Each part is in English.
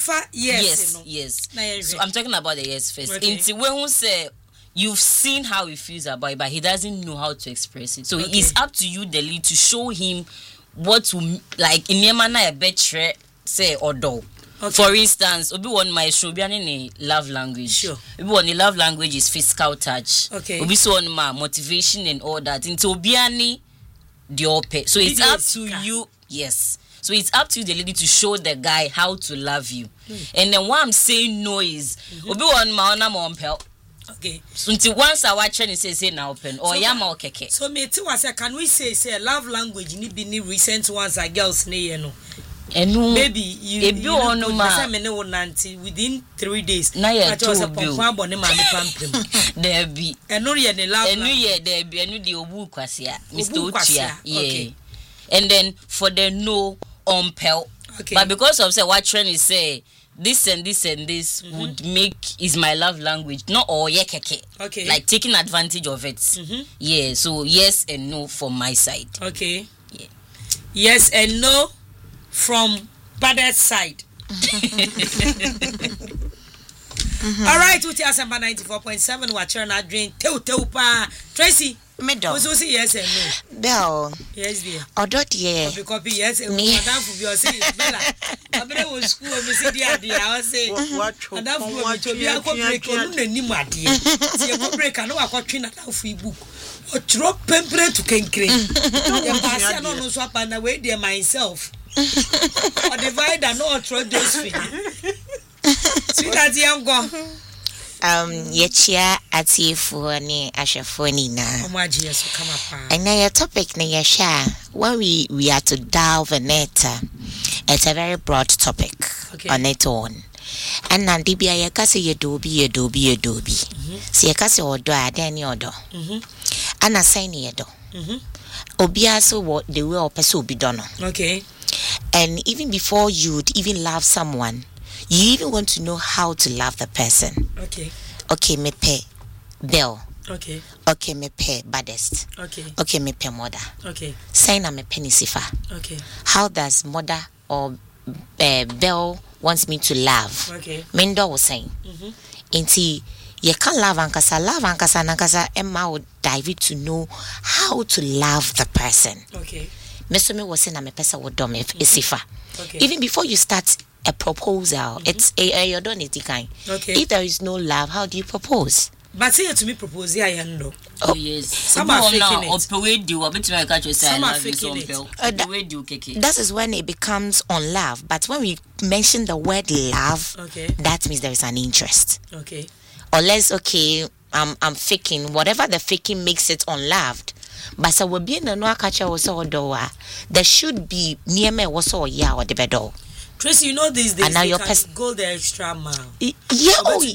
Yes. So I'm talking about the yes first. Until when who say you've seen how he feels about it, but he doesn't know how to express it. So it's up to you, the lead, to show him what to like in Yemana a betre say or do. For instance, obi one my show be any love language. Sure. Obi one the love language is physical touch. Okay. Obi so on ma motivation and all that. Into obi ani the ope. So it's up to you. Yes. So it's up to the lady to show the guy how to love you. And then what I'm saying no is obi one ma ona mo mpel. Okay. So until once I watch and say now open or yama or keke. So me too was can we say love language ni be ni recent ones are girls ne no. Maybe you within 3 days. Na ya to there be. Eno ye ne love. Eno ye there be eno the obu kwasia. Mr. Ochia. Yeah. And then for the no umpel. Okay. But because of say what trend is say this and this and this would make is my love language. Not all keke. Okay. Like taking advantage of it. Yeah. So yes and no from my side. Okay. Yeah. Yes and no from Badet's side. All right, we are 94.7. Watch your not drink. Pa. Tracy. Middle. Also say yes and no. Bell. Yes, dear. Or dot ye. Copy yes and Madame for your say Bella. I was school me see dear I was say what Madame for to be a break on any dear. See a break I know I got train at free book. Or drop pemper to Kenkre. I don't know swap and away there myself. Or divide and not throw those feet. Sweet as young go. Yechia atifu ni ashafoni na. Omaji yeso come up. And now your topic na yesha. When we are to delve in it, it's a very broad topic on its own. And now dibia yakasi yedobi. Si yakasi odo adeni odo. And assign yedo. Obiaso what the way or person be done. Okay. And even before you'd even love someone, you even want to know how to love the person. Okay. Okay, me pay Bell. Okay. Okay, me pay Baddest. Okay. Okay, me pay Mother. Okay. Sign a me penny sifa. Okay. How does Mother or Bell wants me to love? Okay. Mendo was saying. Inti you can't love ankasa Emma would dive it to know how to love the person. Okay. Mesome was saying I'm a person with dom sifa. Okay. Even before you start a proposal, it's a done it kind. Okay. If there is no love, how do you propose? But say to me propose here I know. Oh yes. Some are faking it. That is when it becomes on love. But when we mention the word love, that means there is an interest. Okay. Unless I'm faking, whatever the faking makes it unloved. But so we be in no catcher was all doa. There should be near me was all ya or the bedo. Tracy, you know these days and now you your can go the extra mile. Yeah,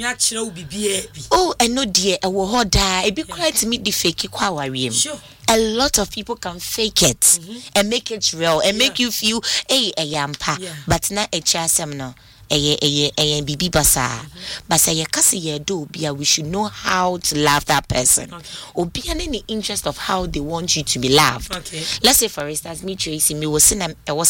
I know dear, I will hold die. It be quite to meet the fake quawarium. Sure. A lot of people can fake it and make it real and make you feel a yampa, but not a chasam a bibi basa. Basa ye kasi ye do bia, we should know how to love that person. Or be in the interest of how they want you to be loved. Okay. Let's say for instance, me Tracy, me was me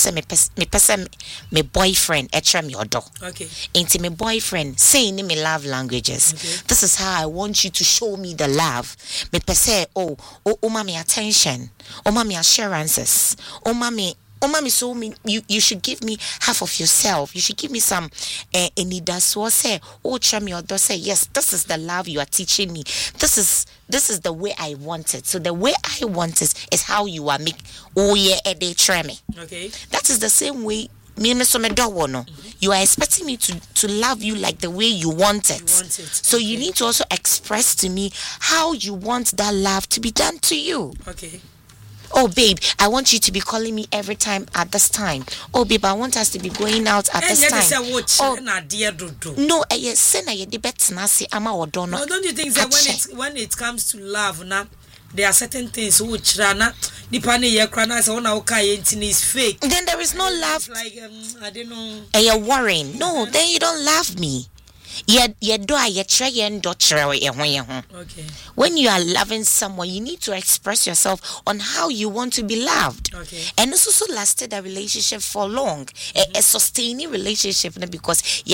boyfriend etra me odo. Okay. Into my boyfriend saying me love languages. This is how I want you to show me the love. Me say oh mommy attention. Oh mommy assurances. Oh mommy, so you should give me half of yourself. You should give me some so say, oh chami or say, yes, this is the love you are teaching me. This is the way I want it. So the way I want it is how you are make treme. Okay. That is the same way you are expecting me to love you like the way you want it. So you need to also express to me how you want that love to be done to you. Okay. Oh, babe, I want you to be calling me every time at this time. Oh, babe, I want us to be going out at this time. No, yes, no, don't you think that when it comes to love, now there are certain things which is fake. Then there is no love. Like I don't know. You're worrying. No, then you don't love me. Okay. When you are loving someone, you need to express yourself on how you want to be loved. Okay. And this also lasted a relationship for long, a sustaining relationship, because